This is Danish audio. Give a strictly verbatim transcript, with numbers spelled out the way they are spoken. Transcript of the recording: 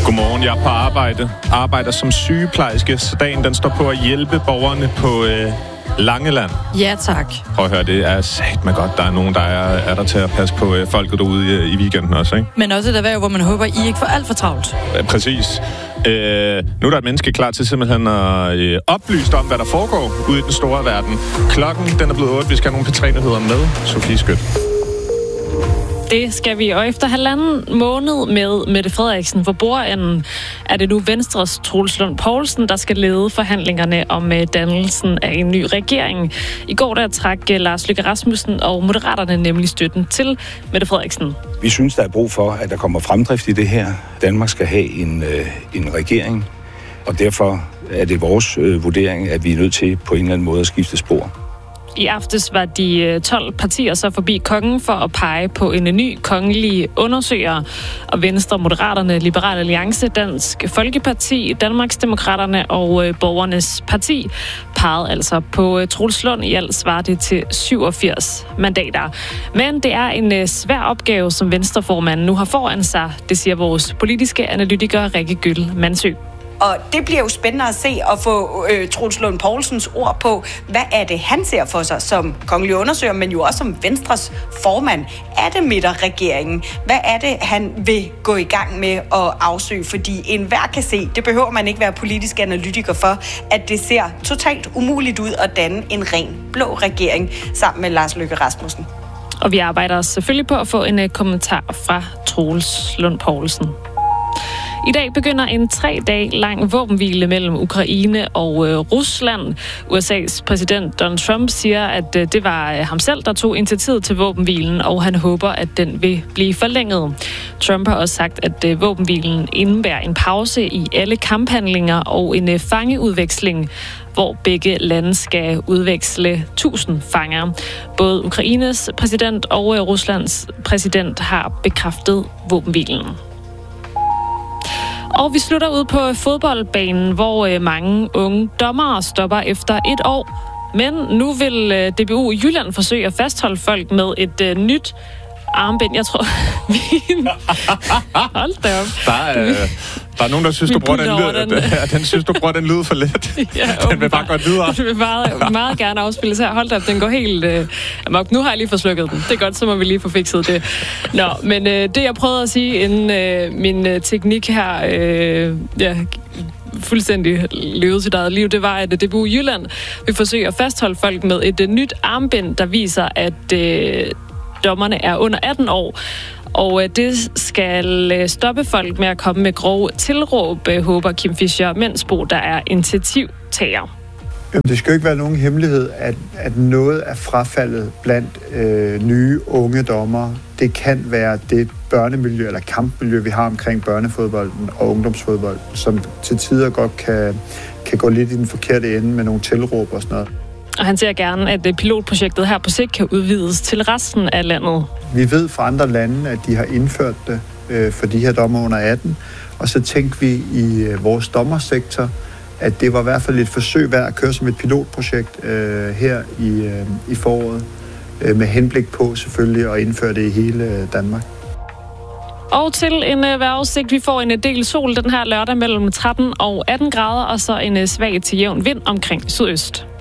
Godmorgen, jeg er på arbejde. Arbejder som sygeplejerske, så dagen den står på at hjælpe borgerne på øh, Langeland. Ja, tak. Prøv at høre, det er satme godt. Der er nogen, der er, er der til at passe på øh, folket derude i, i weekenden også, ikke? Men også et erhverv, hvor man håber, I ikke får alt for travlt. Ja, præcis. Øh, nu er der et menneske klar til simpelthen at øh, oplyse om, hvad der foregår ude i den store verden. Klokken den er blevet otte. Vi skal have nogle P tre-nyheder med. Sofie Skødt. Det skal vi, og efter halvanden måned med Mette Frederiksen for bordenden, er det nu Venstres Troels Lund Poulsen, der skal lede forhandlingerne om dannelsen af en ny regering. I går der trak Lars Løkke Rasmussen og Moderaterne nemlig støtten til Mette Frederiksen. Vi synes, der er brug for, at der kommer fremdrift i det her. Danmark skal have en, øh, en regering, og derfor er det vores øh, vurdering, at vi er nødt til på en eller anden måde at skifte spor. I aftes var de tolv partier så forbi kongen for at pege på en ny kongelig undersøger. Og Venstre, Moderaterne, Liberal Alliance, Dansk Folkeparti, Danmarksdemokraterne og Borgernes Parti pegede altså på Troels Lund. I alt svarer det til syvogfirs mandater. Men det er en svær opgave, som Venstreformanden nu har foran sig. Det siger vores politiske analytiker Rikke Gyll Mansø. Og det bliver jo spændende at se og få øh, Troels Lund Poulsens ord på, hvad er det, han ser for sig som kongelig undersøger, men jo også som Venstres formand. Er det midterregeringen? Hvad er det, han vil gå i gang med at afsøge? Fordi enhver kan se, det behøver man ikke være politisk analytiker for, at det ser totalt umuligt ud at danne en ren blå regering sammen med Lars Løkke Rasmussen. Og vi arbejder selvfølgelig på at få en kommentar fra Troels Lund Poulsen. I dag begynder en tre dage lang våbenhvile mellem Ukraine og øh, Rusland. U S A's præsident Donald Trump siger, at øh, det var øh, ham selv, der tog initiativet til våbenhvilen, og han håber, at den vil blive forlænget. Trump har også sagt, at øh, våbenhvilen indebærer en pause i alle kamphandlinger og en øh, fangeudveksling, hvor begge lande skal udveksle tusind fanger. Både Ukraines præsident og øh, Ruslands præsident har bekræftet våbenhvilen. Og vi slutter ud på fodboldbanen, hvor mange unge dommere stopper efter et år. Men nu vil D B U Jylland forsøge at fastholde folk med et uh, nyt armbind. Jeg tror, vi... Hold da op. Der er, øh, der er nogen, der synes, du bruger den lyd. Den, den synes, du bruger den lyd for lidt. Ja, den vil bare godt videre. Den vil meget, meget gerne afspilles her. Hold da op, den går helt øh, amok. Nu har jeg lige fået slukket den. Det er godt, så må vi lige få fikset det. Nå, men øh, det jeg prøvede at sige inden øh, min øh, teknik her... Øh, ja, fuldstændig levede sit eget liv, det var, at D B U Jylland vil forsøge at fastholde folk med et øh, nyt armbind, der viser, at øh, dommerne er under atten år. Og øh, det skal øh, stoppe folk med at komme med grove tilråb, øh, håber Kim Fischer Mensbo, der er initiativtager. Jamen, det skal jo ikke være nogen hemmelighed, at, at noget er frafaldet blandt øh, nye unge dommere. Det kan være det børnemiljø eller kampmiljø, vi har omkring børnefodbolden og ungdomsfodbold, som til tider godt kan, kan gå lidt i den forkerte ende med nogle tilråb og sådan noget. Og han ser gerne, at pilotprojektet her på sigt kan udvides til resten af landet. Vi ved fra andre lande, at de har indført det øh, for de her dommer under atten, og så tænkte vi i øh, vores dommersektor, at det var i hvert fald et forsøg værd at køre som et pilotprojekt øh, her i, øh, i foråret, øh, med henblik på selvfølgelig at indføre det i hele øh, Danmark. Og til en øh, vejrudsigt, vi får en del sol den her lørdag mellem tretten og atten grader, og så en øh, svag til jævn vind omkring sydøst.